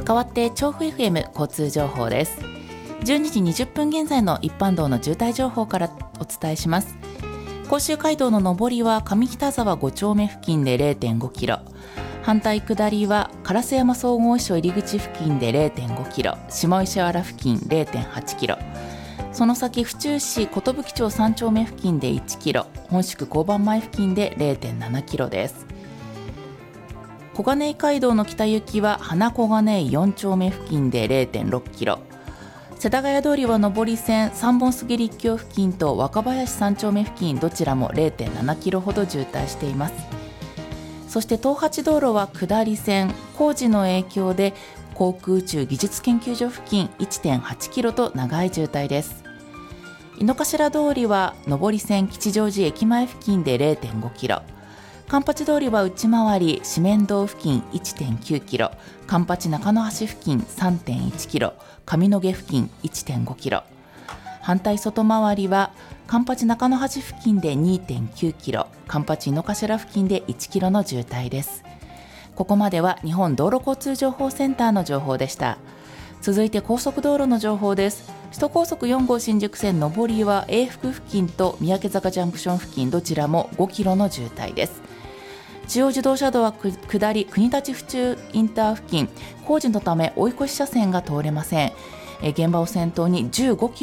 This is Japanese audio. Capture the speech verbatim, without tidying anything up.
代わって調布 エフエム 交通情報です。じゅうにじにじゅっぷん現在の一般道の渋滞情報からお伝えします。甲州街道の上りは上北沢ご丁目付近で れいてんごキロ、反対下りは烏山総合所入り口付近で れいてんごキロ、下石原付近 れいてんはちキロ、その先府中市寿町さん丁目付近でいちキロ、本宿交番前付近で れいてんななキロです。小金井街道の北行きは花小金井よん丁目付近で れいてんろくキロ、世田谷通りは上り線三本杉立教付近と若林さん丁目付近どちらも れいてんななキロほど渋滞しています。そして東八道路は下り線工事の影響で航空宇宙技術研究所付近 いってんはちキロと長い渋滞です。井の頭通りは上り線吉祥寺駅前付近で れいてんごキロ、環八通りは内回り四面堂付近 いってんきゅうキロ、環八中野橋付近 さんてんいちキロ、上野毛付近 いってんごキロ、反対外回りは環八中野橋付近で にてんきゅうキロ、環八井の頭付近でいちキロの渋滞です。ここまでは日本道路交通情報センターの情報でした。続いて高速道路の情報です。首都高速よん号新宿線上りは永福付近と三宅坂ジャンクション付近どちらもごキロの渋滞です。中央自動車道は下り国立府中インター付近工事のため追い越し車線が通れません。現場を先頭にじゅうごキロ